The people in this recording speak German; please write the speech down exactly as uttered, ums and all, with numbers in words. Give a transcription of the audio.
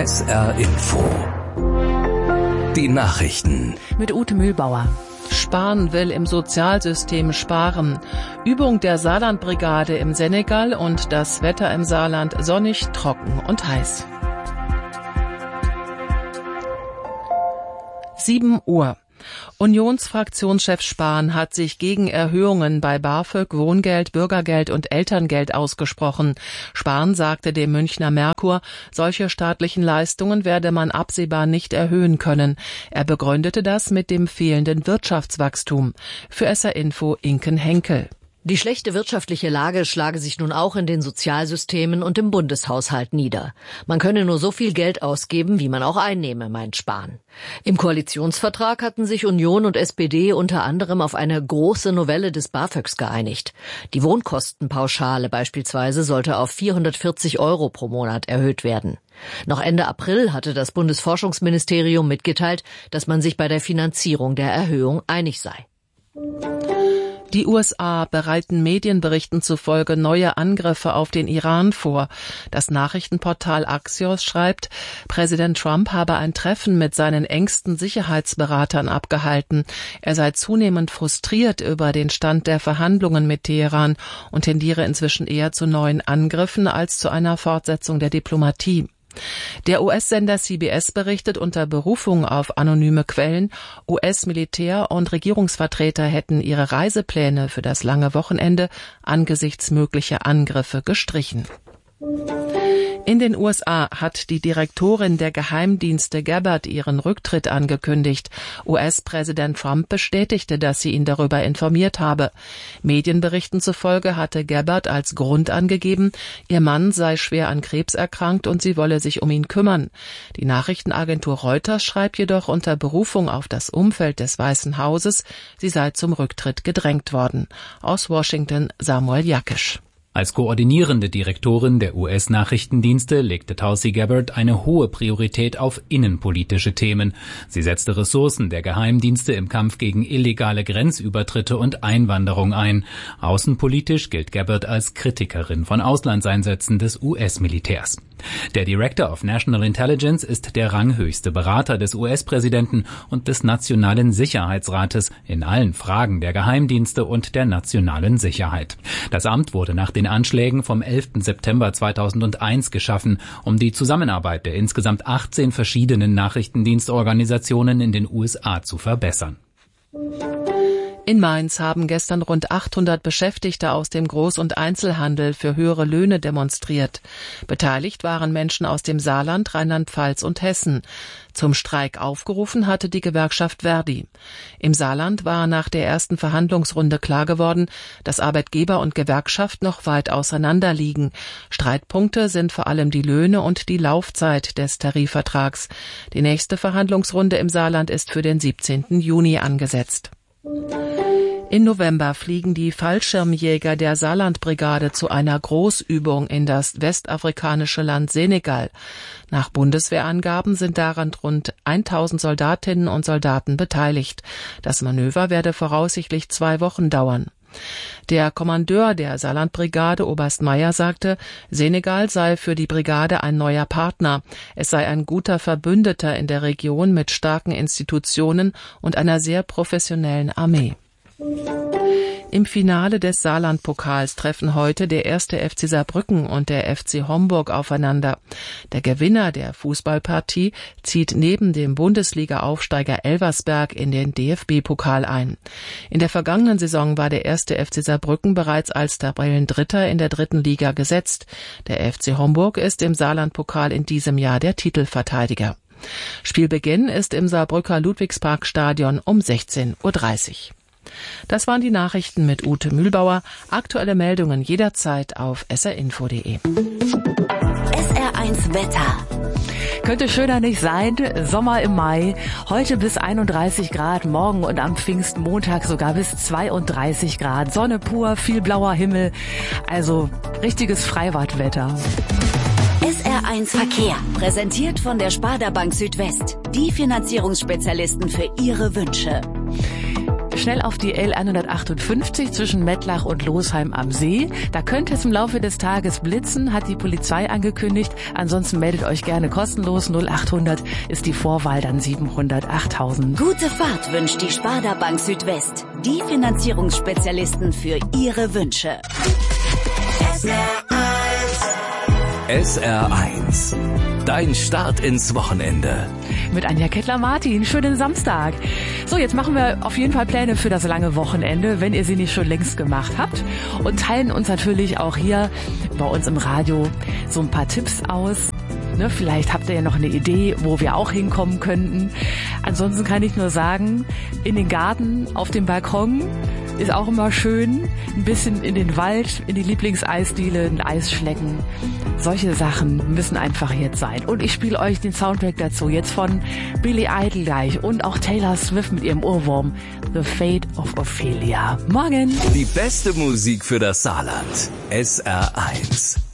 S R Info. Die Nachrichten. Mit Ute Mühlbauer. Spahn will im Sozialsystem sparen. Übung der Saarlandbrigade im Senegal und das Wetter im Saarland sonnig, trocken und heiß. sieben Uhr. Unionsfraktionschef Spahn hat sich gegen Erhöhungen bei BAföG, Wohngeld, Bürgergeld und Elterngeld ausgesprochen. Spahn sagte dem Münchner Merkur, solche staatlichen Leistungen werde man absehbar nicht erhöhen können. Er begründete das mit dem fehlenden Wirtschaftswachstum. Für S R Info Inken Henkel. Die schlechte wirtschaftliche Lage schlage sich nun auch in den Sozialsystemen und im Bundeshaushalt nieder. Man könne nur so viel Geld ausgeben, wie man auch einnehme, meint Spahn. Im Koalitionsvertrag hatten sich Union und S P D unter anderem auf eine große Novelle des BAföGs geeinigt. Die Wohnkostenpauschale beispielsweise sollte auf vierhundertvierzig Euro pro Monat erhöht werden. Noch Ende April hatte das Bundesforschungsministerium mitgeteilt, dass man sich bei der Finanzierung der Erhöhung einig sei. Die U S A bereiten Medienberichten zufolge neue Angriffe auf den Iran vor. Das Nachrichtenportal Axios schreibt, Präsident Trump habe ein Treffen mit seinen engsten Sicherheitsberatern abgehalten. Er sei zunehmend frustriert über den Stand der Verhandlungen mit Teheran und tendiere inzwischen eher zu neuen Angriffen als zu einer Fortsetzung der Diplomatie. Der U S-Sender C B S berichtet unter Berufung auf anonyme Quellen, U S-Militär und Regierungsvertreter hätten ihre Reisepläne für das lange Wochenende angesichts möglicher Angriffe gestrichen. In den U S A hat die Direktorin der Geheimdienste Gabbard ihren Rücktritt angekündigt. U S-Präsident Trump bestätigte, dass sie ihn darüber informiert habe. Medienberichten zufolge hatte Gabbard als Grund angegeben, ihr Mann sei schwer an Krebs erkrankt und sie wolle sich um ihn kümmern. Die Nachrichtenagentur Reuters schreibt jedoch unter Berufung auf das Umfeld des Weißen Hauses, sie sei zum Rücktritt gedrängt worden. Aus Washington Samuel Jakisch. Als koordinierende Direktorin der U S-Nachrichtendienste legte Tulsi Gabbard eine hohe Priorität auf innenpolitische Themen. Sie setzte Ressourcen der Geheimdienste im Kampf gegen illegale Grenzübertritte und Einwanderung ein. Außenpolitisch gilt Gabbard als Kritikerin von Auslandseinsätzen des U S-Militärs. Der Director of National Intelligence ist der ranghöchste Berater des U S-Präsidenten und des Nationalen Sicherheitsrates in allen Fragen der Geheimdienste und der nationalen Sicherheit. Das Amt wurde nach den Anschlägen vom elften September zweitausendeins geschaffen, um die Zusammenarbeit der insgesamt achtzehn verschiedenen Nachrichtendienstorganisationen in den U S A zu verbessern. In Mainz haben gestern rund achthundert Beschäftigte aus dem Groß- und Einzelhandel für höhere Löhne demonstriert. Beteiligt waren Menschen aus dem Saarland, Rheinland-Pfalz und Hessen. Zum Streik aufgerufen hatte die Gewerkschaft Verdi. Im Saarland war nach der ersten Verhandlungsrunde klar geworden, dass Arbeitgeber und Gewerkschaft noch weit auseinander liegen. Streitpunkte sind vor allem die Löhne und die Laufzeit des Tarifvertrags. Die nächste Verhandlungsrunde im Saarland ist für den siebzehnten Juni angesetzt. Im November fliegen die Fallschirmjäger der Saarlandbrigade zu einer Großübung in das westafrikanische Land Senegal. Nach Bundeswehrangaben sind daran rund tausend Soldatinnen und Soldaten beteiligt. Das Manöver werde voraussichtlich zwei Wochen dauern. Der Kommandeur der Saarlandbrigade, Oberst Meyer, sagte, Senegal sei für die Brigade ein neuer Partner. Es sei ein guter Verbündeter in der Region mit starken Institutionen und einer sehr professionellen Armee. Im Finale des Saarland-Pokals treffen heute der erste F C Saarbrücken und der F C Homburg aufeinander. Der Gewinner der Fußballpartie zieht neben dem Bundesliga-Aufsteiger Elversberg in den D F B-Pokal ein. In der vergangenen Saison war der erste F C Saarbrücken bereits als Tabellendritter in der dritten Liga gesetzt. Der F C Homburg ist im Saarland-Pokal in diesem Jahr der Titelverteidiger. Spielbeginn ist im Saarbrücker Ludwigsparkstadion um sechzehn Uhr dreißig. Das waren die Nachrichten mit Ute Mühlbauer. Aktuelle Meldungen jederzeit auf s r info punkt d e. S R eins Wetter. Könnte schöner nicht sein. Sommer im Mai. Heute bis einunddreißig Grad, morgen und am Pfingstmontag sogar bis zweiunddreißig Grad. Sonne pur, viel blauer Himmel. Also richtiges Freibadwetter. S R eins Verkehr. Präsentiert von der Sparda Bank Südwest. Die Finanzierungsspezialisten für Ihre Wünsche. schnell auf die L hundertachtundfünfzig zwischen Mettlach und Losheim am See. Da könnte es im Laufe des Tages blitzen, hat die Polizei angekündigt. Ansonsten meldet euch gerne kostenlos. null achthundert ist die Vorwahl, dann siebenhundert achttausend. Gute Fahrt wünscht die Sparda Bank Südwest. Die Finanzierungsspezialisten für Ihre Wünsche. S R eins. Dein Start ins Wochenende. Mit Anja Kettler-Martin. Schönen Samstag. So, jetzt machen wir auf jeden Fall Pläne für das lange Wochenende, wenn ihr sie nicht schon längst gemacht habt. Und teilen uns natürlich auch hier bei uns im Radio so ein paar Tipps aus. Ne, vielleicht habt ihr ja noch eine Idee, wo wir auch hinkommen könnten. Ansonsten kann ich nur sagen, in den Garten, auf dem Balkon ist auch immer schön. Ein bisschen in den Wald, in die Lieblingseisdiele, ein Eis schlecken. Solche Sachen müssen einfach jetzt sein. Und ich spiele euch den Soundtrack dazu jetzt von Billy Idol gleich und auch Taylor Swift mit ihrem Ohrwurm The Fate of Ophelia. Morgen! Die beste Musik für das Saarland. S R eins.